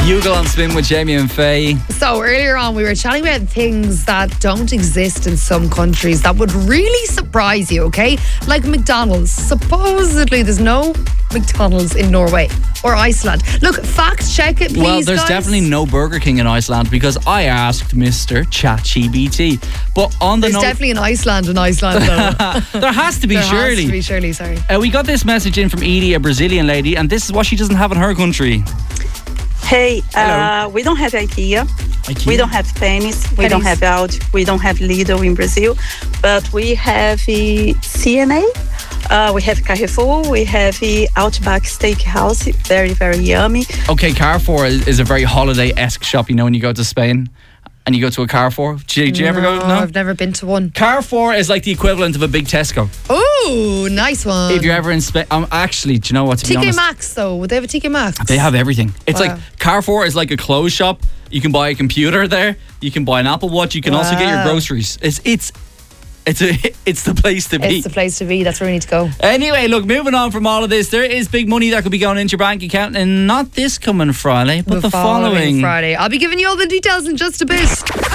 Bugle on Spin with Jamie and Faye. So earlier on we were chatting about things that don't exist in some countries that would really surprise you, okay? Like McDonald's. Supposedly there's no McDonald's in Norway or Iceland. Look, fact check it, please. Well, there's guys. definitely no Burger King in Iceland because I asked Mr. ChatGPT. But on the There's note, definitely an Iceland in Iceland though. there has to be, There surely. has to be, surely, sorry. We got this message in from Edie, a Brazilian lady, and this is what she doesn't have in her country. Hey, Hello. we don't have IKEA. IKEA? We don't have Pennies. We don't have Aldi. We don't have Lidl in Brazil. But we have CNA. We have Carrefour. We have Outback Steakhouse. Very, very yummy. Okay, Carrefour is a very holiday-esque shop, you know, when you go to Spain and you go to a Carrefour. Did you ever go? No? I've never been to one. Carrefour is like the equivalent of a big Tesco. Oh, nice one. If you're ever in Spain, actually, do you know what, to be TK honest? Maxx though, would they have a TK Maxx? They have everything. It's Wow. like Carrefour is like a clothes shop. You can buy a computer there. You can buy an Apple Watch. You can also get your Wow. groceries. It's the place to be. It's the place to be. That's where we need to go. Anyway, look, moving on from all of this, there is big money that could be going into your bank account, and not this coming Friday, but the following Friday. I'll be giving you all the details in just a bit.